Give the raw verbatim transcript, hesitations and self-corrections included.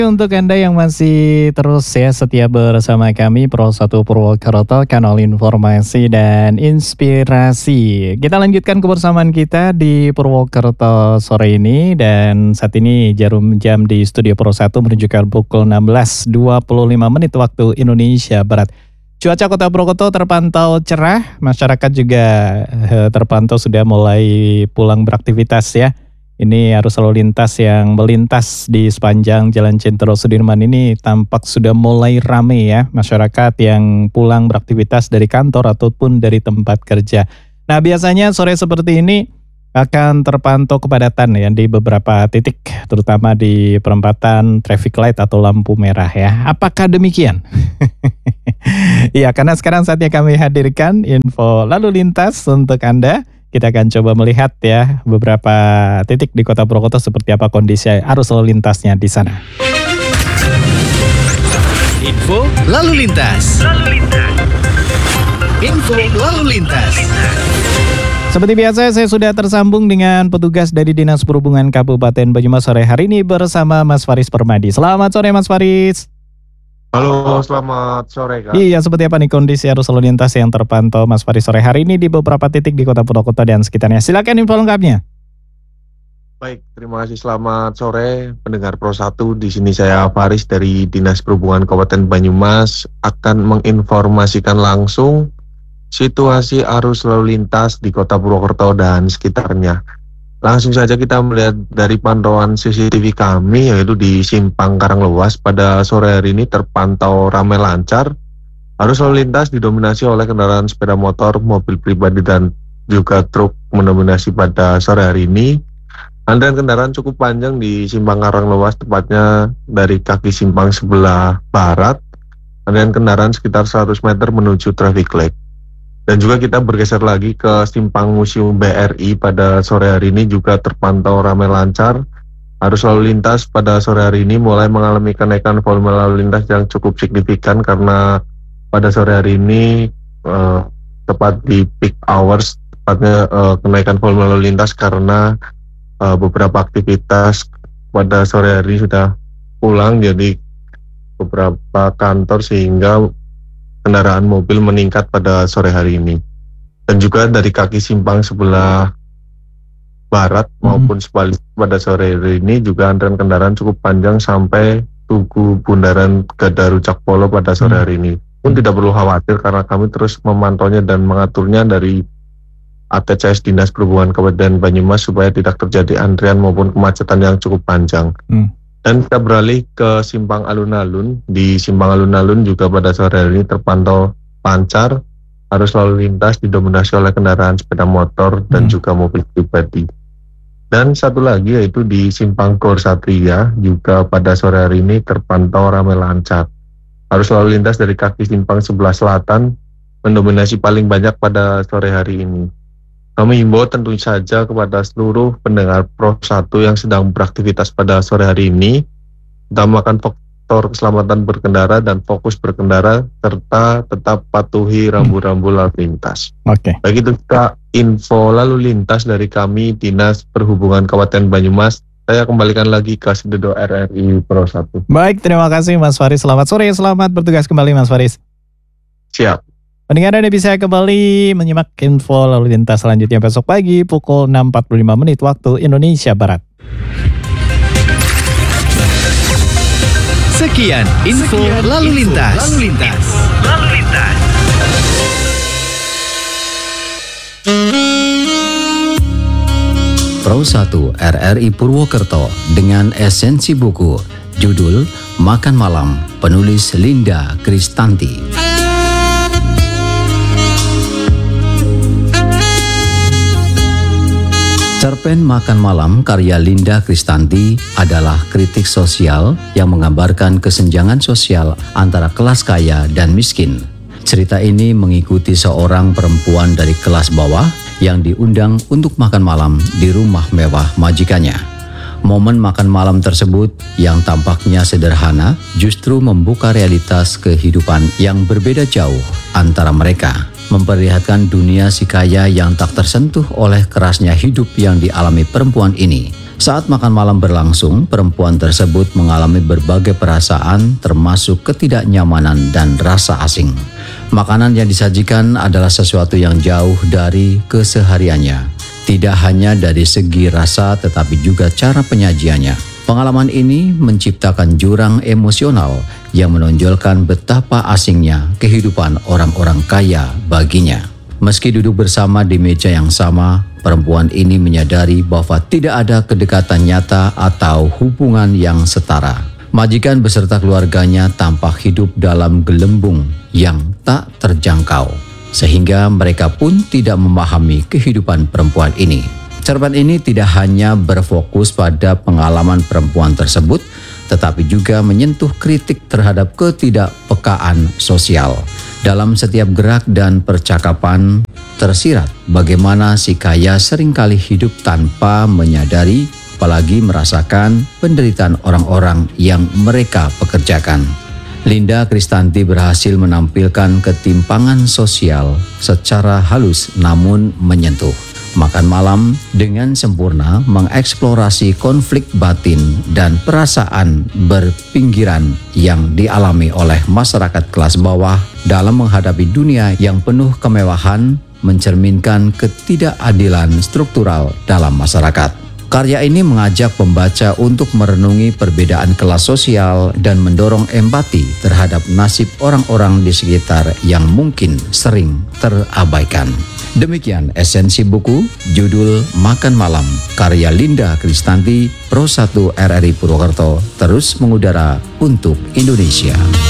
Untuk Anda yang masih terus ya setia bersama kami Pro satu Purwokerto, kanal informasi dan inspirasi. Kita lanjutkan kebersamaan kita di Purwokerto sore ini, dan saat ini jarum jam di studio Pro satu menunjukkan pukul enam belas dua puluh lima menit waktu Indonesia Barat. Cuaca Kota Purwokerto terpantau cerah, masyarakat juga eh, terpantau sudah mulai pulang beraktivitas ya. Ini arus lalu lintas yang melintas di sepanjang Jalan Jenderal Sudirman ini tampak sudah mulai ramai ya, masyarakat yang pulang beraktivitas dari kantor ataupun dari tempat kerja. Nah, biasanya sore seperti ini akan terpantau kepadatan ya di beberapa titik, terutama di perempatan traffic light atau lampu merah ya. Apakah demikian? Iya, karena sekarang saatnya kami hadirkan info lalu lintas untuk Anda. Kita akan coba melihat ya beberapa titik di Kota Purwokerto seperti apa kondisi arus lalu lintasnya di sana. Info lalu lintas. Lalu lintas. Info lalu lintas. Seperti biasa, saya sudah tersambung dengan petugas dari Dinas Perhubungan Kabupaten Banyumas sore hari ini bersama Mas Faris Permadi. Selamat sore Mas Faris. Halo, selamat sore Kak. Iya, seperti apa nih kondisi arus lalu lintas yang terpantau Mas Faris sore hari ini di beberapa titik di Kota Purwokerto dan sekitarnya? Silakan info lengkapnya. Baik, terima kasih. Selamat sore pendengar Pro satu. Di sini saya Faris dari Dinas Perhubungan Kabupaten Banyumas akan menginformasikan langsung situasi arus lalu lintas di Kota Purwokerto dan sekitarnya. Langsung saja kita melihat dari pantauan C C T V kami, yaitu di Simpang Karanglewas pada sore hari ini terpantau ramai lancar. Arus lalu lintas didominasi oleh kendaraan sepeda motor, mobil pribadi, dan juga truk mendominasi pada sore hari ini. Antrian kendaraan cukup panjang di Simpang Karanglewas, tepatnya dari kaki simpang sebelah barat. Antrian kendaraan sekitar seratus meter menuju traffic light. Dan juga kita bergeser lagi ke Simpang Museum B R I pada sore hari ini juga terpantau ramai lancar. Arus lalu lintas pada sore hari ini mulai mengalami kenaikan volume lalu lintas yang cukup signifikan karena pada sore hari ini uh, tepat di peak hours, tepatnya uh, kenaikan volume lalu lintas karena uh, beberapa aktivitas pada sore hari sudah pulang, jadi beberapa kantor sehingga kendaraan mobil meningkat pada sore hari ini. Dan juga dari kaki simpang sebelah barat hmm. maupun sebaliknya pada sore hari ini juga antrian kendaraan cukup panjang sampai Tugu Bundaran Gada Rujak Polo pada sore hari ini. Pun hmm. tidak perlu khawatir karena kami terus memantaunya dan mengaturnya dari A T C S Dinas Perhubungan Kabupaten Banyumas supaya tidak terjadi antrian maupun kemacetan yang cukup panjang. Hmm. Dan kita beralih ke Simpang Alun-Alun. Di Simpang Alun-Alun juga pada sore hari ini terpantau lancar. Arus lalu lintas didominasi oleh kendaraan sepeda motor dan hmm. juga mobil pribadi. Dan satu lagi yaitu di Simpang Gor Satria juga pada sore hari ini terpantau ramai lancar. Arus lalu lintas dari kaki simpang sebelah selatan mendominasi paling banyak pada sore hari ini. Kami himbau tentu saja kepada seluruh pendengar Pro satu yang sedang beraktivitas pada sore hari ini, utamakan faktor keselamatan berkendara dan fokus berkendara, serta tetap patuhi rambu-rambu lalu lintas. Oke. Okay. Baik itu Kak, info lalu lintas dari kami Dinas Perhubungan Kabupaten Banyumas. Saya kembalikan lagi ke studio R R I Pro satu. Baik, terima kasih Mas Faris. Selamat sore, selamat bertugas kembali Mas Faris. Siap. Pendengar Anda bisa kembali menyimak info lalu lintas selanjutnya besok pagi pukul enam empat puluh lima menit waktu Indonesia Barat. Sekian info Sekian lalu lintas. Info, lalu lintas. Lalu lintas. Pro satu R R I Purwokerto dengan esensi buku. Judul Makan Malam, penulis Linda Kristanti. Cerpen Makan Malam karya Linda Kristanti adalah kritik sosial yang menggambarkan kesenjangan sosial antara kelas kaya dan miskin. Cerita ini mengikuti seorang perempuan dari kelas bawah yang diundang untuk makan malam di rumah mewah majikannya. Momen makan malam tersebut yang tampaknya sederhana justru membuka realitas kehidupan yang berbeda jauh antara mereka. Memperlihatkan dunia si kaya yang tak tersentuh oleh kerasnya hidup yang dialami perempuan ini, Saat makan malam berlangsung, perempuan tersebut mengalami berbagai perasaan termasuk ketidaknyamanan dan rasa asing. Makanan yang disajikan adalah sesuatu yang jauh dari kesehariannya. Tidak hanya dari segi rasa tetapi juga cara penyajiannya. Pengalaman ini menciptakan jurang emosional yang menonjolkan betapa asingnya kehidupan orang-orang kaya baginya. Meski duduk bersama di meja yang sama, perempuan ini menyadari bahwa tidak ada kedekatan nyata atau hubungan yang setara. Majikan beserta keluarganya tampak hidup dalam gelembung yang tak terjangkau, sehingga mereka pun tidak memahami kehidupan perempuan ini. Cerpen ini tidak hanya berfokus pada pengalaman perempuan tersebut, tetapi juga menyentuh kritik terhadap ketidakpekaan sosial. Dalam setiap gerak dan percakapan tersirat bagaimana si kaya seringkali hidup tanpa menyadari, apalagi merasakan penderitaan orang-orang yang mereka pekerjakan. Linda Kristanti berhasil menampilkan ketimpangan sosial secara halus namun menyentuh. Makan Malam dengan sempurna mengeksplorasi konflik batin dan perasaan berpinggiran yang dialami oleh masyarakat kelas bawah dalam menghadapi dunia yang penuh kemewahan, mencerminkan ketidakadilan struktural dalam masyarakat. Karya ini mengajak pembaca untuk merenungi perbedaan kelas sosial dan mendorong empati terhadap nasib orang-orang di sekitar yang mungkin sering terabaikan. Demikian esensi buku, judul Makan Malam, karya Linda Kristanti, Pro satu R R I Purwokerto, terus mengudara untuk Indonesia.